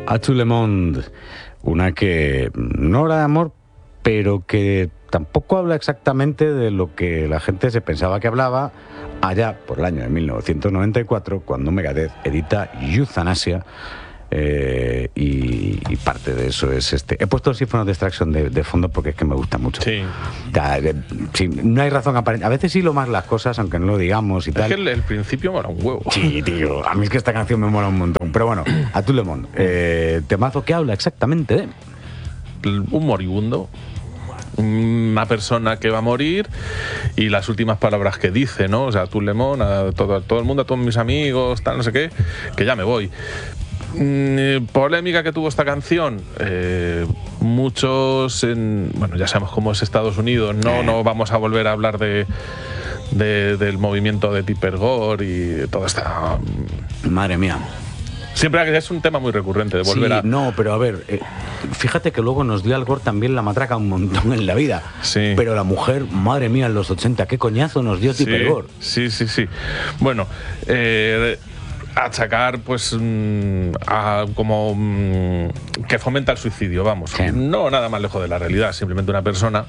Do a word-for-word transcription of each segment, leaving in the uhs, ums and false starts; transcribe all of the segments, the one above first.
A Tout le monde, una que no habla de amor, pero que tampoco habla exactamente de lo que la gente se pensaba que hablaba allá por el año de mil novecientos noventa y cuatro, cuando Megadeth edita Euthanasia. Eh, y, y parte de eso es este. He puesto los sífonos de extracción de, de fondo porque es que me gusta mucho. Sí. Da, de, sí, no hay razón aparente. A veces sí lo más las cosas, aunque no lo digamos y es tal. Es que el, el principio mola un huevo. Sí, tío. A mí es que esta canción me mola un montón. Pero bueno, a Tout le monde. Eh, temazo que habla exactamente de un moribundo. Una persona que va a morir y las últimas palabras que dice, ¿no? O sea, Tout le monde, a todo, a todo el mundo, a todos mis amigos, tal, no sé qué, que ya me voy. Mm, polémica que tuvo esta canción, eh, muchos en, bueno, ya sabemos cómo es Estados Unidos, no no vamos a volver a hablar de, de del movimiento de Tipper Gore y toda esta, madre mía. Siempre es un tema muy recurrente de volver sí, a... No, pero a ver, eh, fíjate que luego nos dio al Gore también la matraca un montón en la vida. Sí. Pero la mujer, madre mía, en los ochenta, qué coñazo nos dio Tipper sí, Gore. Sí, sí, sí. Bueno, eh... achacar pues a, como que fomenta el suicidio, vamos, sí. No nada más lejos de la realidad, simplemente una persona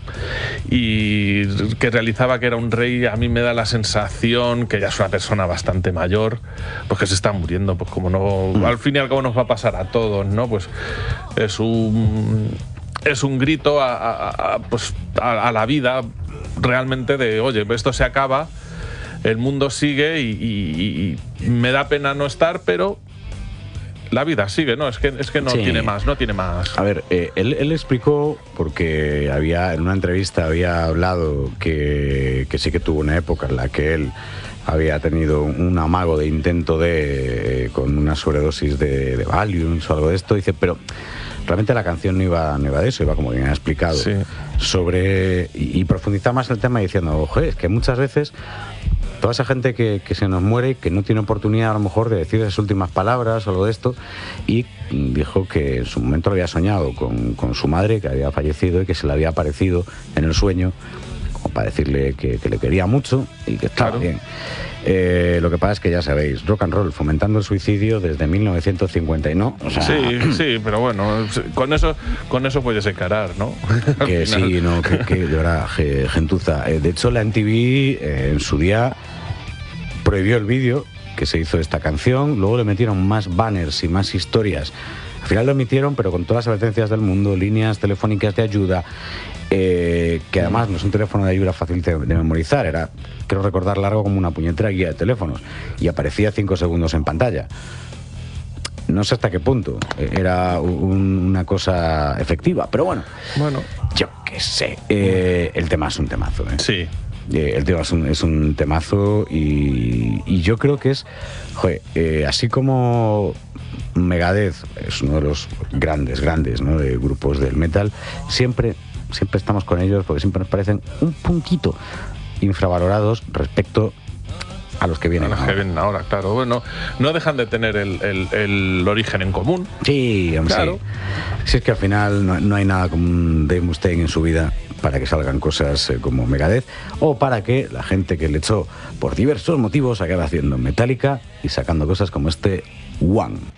y que realizaba que era un rey. A mí me da la sensación que ya es una persona bastante mayor, pues que se está muriendo, pues como no, mm. al fin y al cabo nos va a pasar a todos, ¿no? Pues es un es un grito a, a, a pues a, a la vida realmente de, oye, esto se acaba. El mundo sigue y, y, y me da pena no estar, pero la vida sigue, ¿no? Es que, es que no sí. tiene más, no tiene más. A ver, eh, él, él explicó, porque había en una entrevista había hablado que, que sí que tuvo una época en la que él había tenido un amago de intento de eh, con una sobredosis de, de Valium o algo de esto. Dice, pero realmente la canción no iba, no iba de eso, iba como bien ha explicado, sí. sobre y, y profundizar más el tema diciendo, ojo, es que muchas veces toda esa gente que, que se nos muere y que no tiene oportunidad a lo mejor de decir esas últimas palabras o algo de esto, y dijo que en su momento lo había soñado con, con su madre, que había fallecido y que se le había aparecido en el sueño como para decirle que, que le quería mucho y que estaba claro. bien. Eh, lo que pasa es que ya sabéis, rock and roll fomentando el suicidio desde mil novecientos cincuenta y no, o sea, sí, sí, pero bueno, con eso con eso puedes encarar, ¿no? Que sí, no, que, que de verdad, gentuza. Eh, de hecho, la M T V eh, en su día prohibió el vídeo que se hizo de esta canción, luego le metieron más banners y más historias. Al final lo emitieron, pero con todas las advertencias del mundo, líneas telefónicas de ayuda, eh, que además no es un teléfono de ayuda fácil de, de memorizar, era, creo recordar, largo como una puñetera guía de teléfonos, y aparecía cinco segundos en pantalla. No sé hasta qué punto era un, una cosa efectiva, pero bueno, bueno. yo qué sé. Eh, el tema es un temazo, ¿eh? Sí. Eh, el tema es un, es un temazo y, y yo creo que es, joder, eh, así como Megadeth es uno de los grandes, grandes, ¿no?, de grupos del metal, siempre, siempre estamos con ellos porque siempre nos parecen un puntito infravalorados respecto a los que vienen a los ahora. que vienen ahora, claro. Bueno, no dejan de tener el, el, el origen en común. Sí, hombre, claro. sí. Si es que al final no, no hay nada como un Dave Mustaine en su vida para que salgan cosas eh, como Megadeth, o para que la gente que le echó por diversos motivos acabe haciendo Metallica y sacando cosas como este One.